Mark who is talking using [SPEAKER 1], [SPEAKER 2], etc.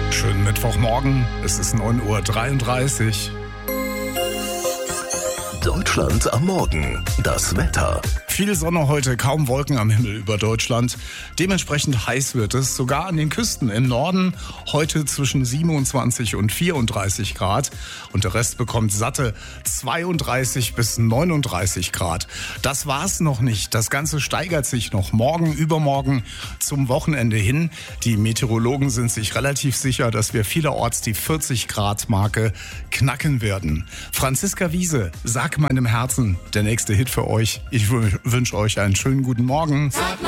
[SPEAKER 1] Schönen Mittwochmorgen, es ist 9:33 Uhr.
[SPEAKER 2] Deutschland am Morgen. Das Wetter.
[SPEAKER 1] Viel Sonne heute, kaum Wolken am Himmel über Deutschland. Dementsprechend heiß wird es, sogar an den Küsten. Im Norden heute zwischen 27 und 34 Grad. Und der Rest bekommt satte 32 bis 39 Grad. Das war's noch nicht. Das Ganze steigert sich noch morgen, übermorgen zum Wochenende hin. Die Meteorologen sind sich relativ sicher, dass wir vielerorts die 40 Grad Marke knacken werden. Franziska Wiese, Sag meinem Herzen, der nächste Hit für euch. Ich wünsche euch einen schönen guten Morgen.